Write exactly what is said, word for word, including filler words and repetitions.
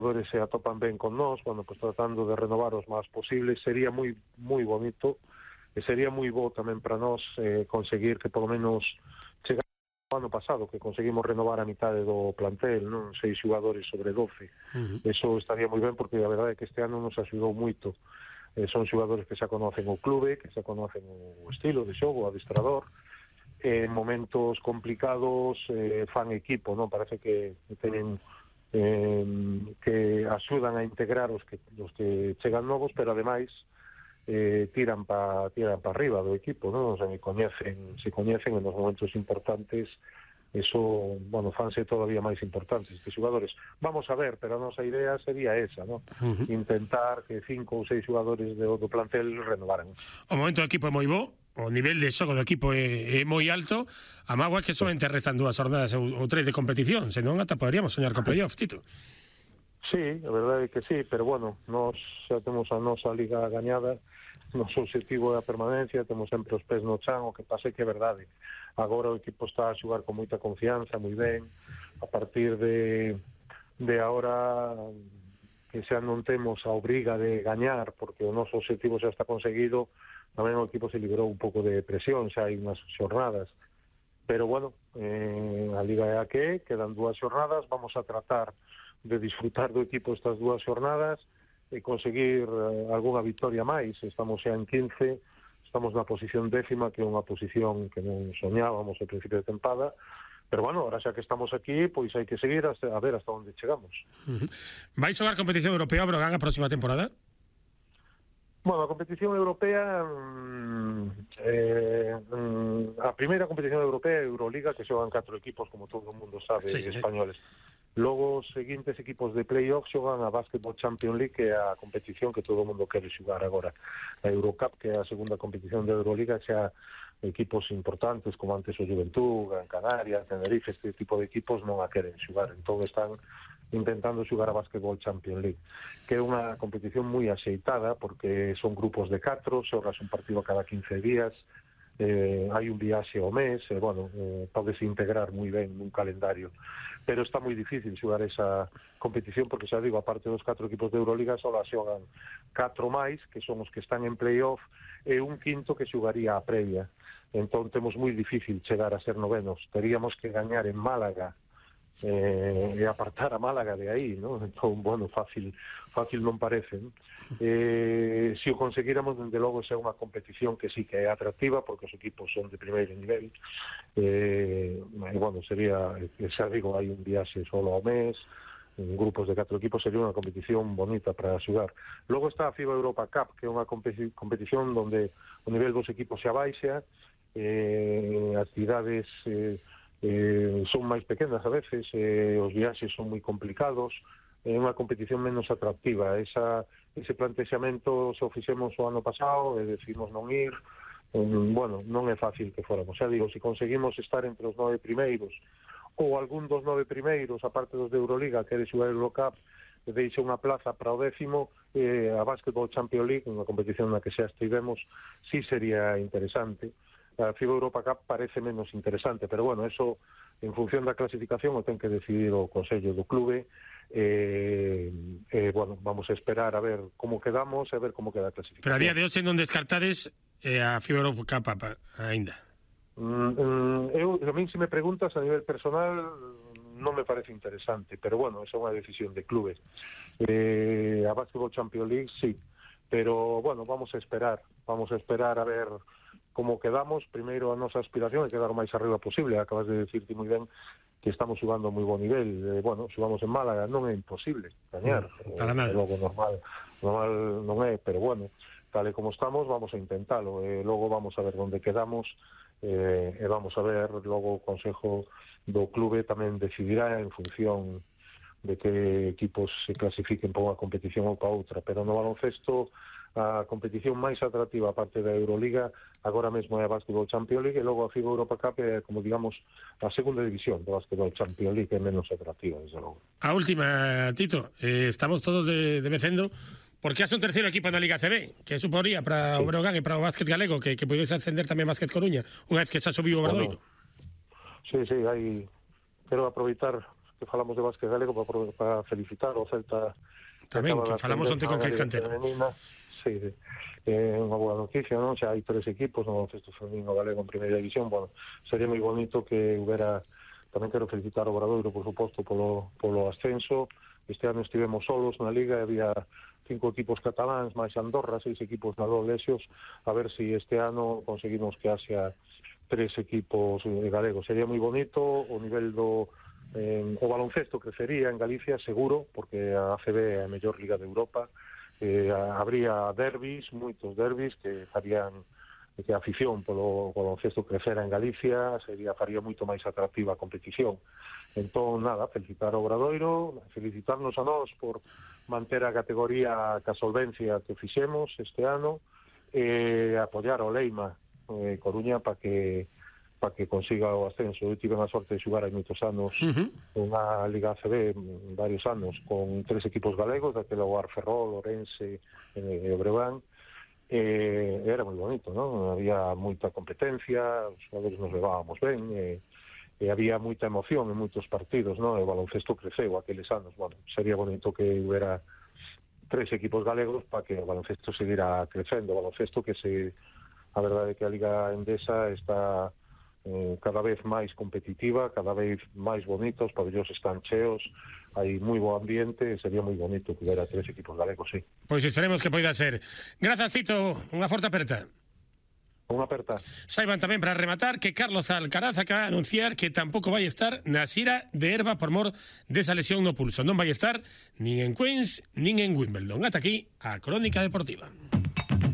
se atopan ben con nós, bueno, pues tratando de renovar os máis posibles, sería moi moi bonito, e sería moi bo tamén para nós eh, conseguir que polo menos chegar o ano pasado, que conseguimos renovar a mitade do plantel, non seis xogadores sobre doce. Uh-huh. Eso estaría moi ben, porque a verdade é que este ano nos axudou moito. Eh, son xogadores que xa conocen o clube, que xa conocen o estilo de xogo, o adestrador. En momentos complicados eh, fan equipo, non? Parece que teñen eh, que axudan a integrar os que, os que chegan novos, pero ademais eh, tiran pa tiran pa arriba do equipo, non? O sea, se coñecen, se coñecen en os momentos importantes. Eso, bueno, fanse todavía máis importantes que xogadores. Vamos a ver, pero a nosa idea sería esa, ¿no? Uh-huh. Intentar que cinco ou seis xogadores do, do plantel renovaran. O momento do equipo é moi bo, o nivel de xogo do equipo é, é moi alto, a mágoa é que somente restan dúas jornadas ou, ou tres de competición, senón ata poderíamos soñar con playoff, Tito. Sí, a verdade é que sí, pero bueno, nós xa temos a nosa liga gañada, noso objetivo é a permanencia, temos sempre os pés no chan, o que pase que é verdade. Agora o equipo está a xogar con moita confianza, moi ben, a partir de, de agora que xa non temos a obriga de gañar, porque o noso objetivo xa está conseguido, tamén o equipo se liberou un pouco de presión, xa hai unhas xornadas, pero bueno, eh, a liga é a que é, quedan dúas xornadas, vamos a tratar de disfrutar do equipo estas dúas xornadas e conseguir eh, algunha victoria máis. Estamos xa en quince, estamos na posición décima, que é unha posición que non soñábamos ao principio de tempada, pero bueno, ahora xa que estamos aquí, pois hai que seguir hasta, a ver hasta onde chegamos. Uh-huh. Vai xogar competición europea, Brogan, a próxima temporada? Bueno, a competición europea, eh, a primeira competición europea é Euroliga, que xogan catro equipos, como todo o mundo sabe, sí, españoles. Logo, os seguintes equipos de play-off xogan a Basketball Champions League, que é a competición que todo o mundo quere xogar agora. A Eurocup, que é a segunda competición de Euroliga, xa equipos importantes, como antes o Juventud, Gran Canaria, Tenerife, este tipo de equipos non a queren xogar. Entón están intentando xogar a Basketball Champions League, que é unha competición moi axeitada, porque son grupos de catro, xogas un partido cada quince días, eh, hai un viaxe ao mes, e, bueno, eh, podes integrar moi ben nun calendario, pero está moi difícil xogar esa competición, porque xa digo, aparte dos catro equipos de Euroliga, só la xogan catro máis, que son os que están en playoff, e un quinto que xogaría a previa. Entón temos moi difícil chegar a ser novenos, teríamos que gañar en Málaga, eh, e apartar a Málaga de aí, ¿no? Entón, bueno, fácil fácil non parece, ¿no? Eh, se o conseguíramos, dende logo, é unha competición que sí que é atractiva, porque os equipos son de primeiro nivel, eh, e, bueno, sería, xa digo, hai un viaxe solo ao mes, en grupos de catro equipos, sería unha competición bonita para xogar. Logo está a FIBA Europa Cup, que é unha competición onde o nivel dos equipos se abaixa, eh, actividades eh, Eh, son máis pequenas a veces, eh, os viaxes son moi complicados, é unha competición menos atractiva. Esa, ese plantexamento se o fixemos o ano pasado e decidimos non ir, um, bueno, non é fácil que fóramos. Xa digo, se conseguimos estar entre os nove primeiros, ou algún dos nove primeiros, aparte dos de Euroliga, que é de xogar a Eurocup, e deixa unha plaza para o décimo, eh, a Basketball Champions League, unha competición na que xa estivemos, sí sería interesante. A FIBA Europa Cup parece menos interesante, pero bueno, eso en función da clasificación o ten que decidir o Consello do clube. eh, eh, bueno, vamos a esperar a ver como quedamos e a ver como queda a clasificación. Pero a día de hoxe non descartades eh, a FIBA Europa Cup ainda? Mm, mm, eu, a mí, se me preguntas a nivel personal, non me parece interesante, pero bueno, esa é unha decisión de clubes. Eh, a Basketball Champions League, sí, pero bueno, vamos a esperar, vamos a esperar a ver como quedamos. Primeiro, a nosa aspiración é quedar o máis arriba posible. Acabas de decirte moi ben que estamos xugando moi bo nivel. Eh, bueno, xugamos en Málaga, non é imposible gañar, no, para nada. Eh, logo normal, normal non é, pero bueno, tal e como estamos, vamos a intentalo, e eh, logo vamos a ver onde quedamos, eh, e vamos a ver, logo o Consejo do clube tamén decidirá en función de que equipos se clasifiquen para unha competición ou para outra, pero no baloncesto a competición máis atractiva, aparte da Euroliga, agora mesmo é a Basketball Champions League, e logo a FIBA Europa Cup é, como digamos, a segunda división da Basketball Champions League, que é menos atractiva, desde logo. A última, Tito, eh, estamos todos de, de vecendo, porque hace un terceiro equipo na Liga C B, que suporía para sí. o Brogan e para o básquet galego, que, que pudese ascender tamén Básquet Coruña, unha vez que xa subiu o Obradoiro. Bueno, sí, sí, hai... quero aproveitar que falamos de básquet galego para, para felicitar o Celta. Tamén, que falamos onte con Cris Cantero. Sí, é unha boa noticia, non? Xa hai tres equipos no baloncesto femenino galego en primeira división. Bueno, sería moi bonito que houbera. Tamén quero felicitar o Obradoiro, por suposto, polo, polo ascenso. Este ano estivemos solos na Liga, había cinco equipos cataláns, máis Andorra, seis equipos na Lesios. A ver se si este ano conseguimos que haxa tres equipos galegos. Sería moi bonito, o nivel do... Eh, o baloncesto crecería en Galicia, seguro, porque a A C B é a mellor liga de Europa. Eh, habría derbis, moitos derbis, que farían que a afición polo baloncesto crecera en Galicia, sería faría moito máis atractiva a competición. Entón, nada, felicitar ao Obradoiro, felicitarnos a nós por manter a categoría ca solvencia que fixemos este ano, e apoiar ao Leima eh, Coruña para que para que consiga o ascenso. Eu tive a sorte de xogar hai moitos anos uh-huh. unha Liga A C B, varios anos, con tres equipos galegos, daquela o Ferrol, Ourense e Breogán. Eh, era moi bonito, non? Había moita competencia, os xogadores nos levábamos ben, e, e había moita emoción en moitos partidos, non? O baloncesto creceu aqueles anos. Bueno, sería bonito que hubiera tres equipos galegos para que o baloncesto seguira crecendo. O baloncesto que se... A verdade é que a Liga Endesa está eh, cada vez máis competitiva, cada vez máis bonita, os pabellóns están cheos, hai moi bo ambiente, sería moi bonito que hubiera tres equipos galegos, sí. Pois esperemos que poida ser. Grazas, Tito, unha forte aperta. Unha aperta. Saiban tamén, para rematar, que Carlos Alcaraz acaba de anunciar que tampouco vai estar na xira de Herba por mor desa lesión no pulso. Non vai estar nin en Queens nin en Wimbledon. Ata aquí a Crónica Deportiva.